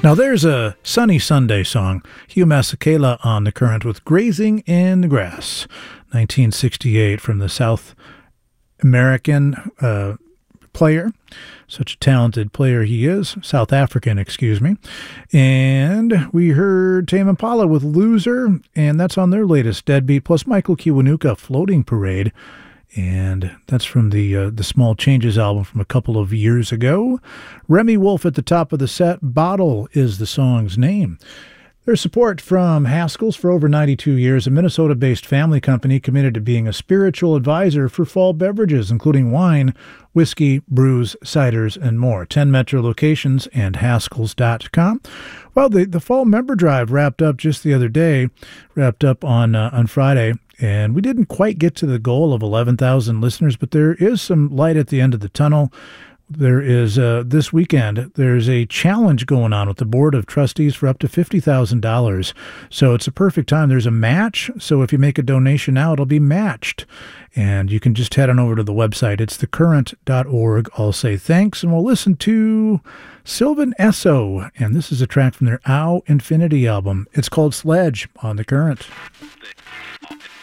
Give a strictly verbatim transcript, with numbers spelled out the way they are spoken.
Now there's a sunny Sunday song, Hugh Masekela on The Current with Grazing in the Grass, nineteen sixty-eight, from the South American uh, player. Such a talented player he is. South African, excuse me. And we heard Tame Impala with Loser, and that's on their latest Deadbeat, plus Michael Kiwanuka, Floating Parade. And that's from the uh, the Small Changes album from a couple of years ago. Remy Wolf at the top of the set. Bottle is the song's name. There's support from Haskell's for over ninety-two years, a Minnesota-based family company committed to being a spiritual advisor for fall beverages, including wine, whiskey, brews, ciders, and more. ten Metro locations and Haskells dot com. Well, the, the fall member drive wrapped up just the other day, wrapped up on uh, on Friday. And we didn't quite get to the goal of eleven thousand listeners, but there is some light at the end of the tunnel. There is, uh, this weekend, there's a challenge going on with the Board of Trustees for up to fifty thousand dollars. So it's a perfect time. There's a match, so if you make a donation now, it'll be matched. And you can just head on over to the website. It's the current dot org. I'll say thanks, and we'll listen to Sylvan Esso. And this is a track from their Ow Infinity album. It's called Sledge on The Current.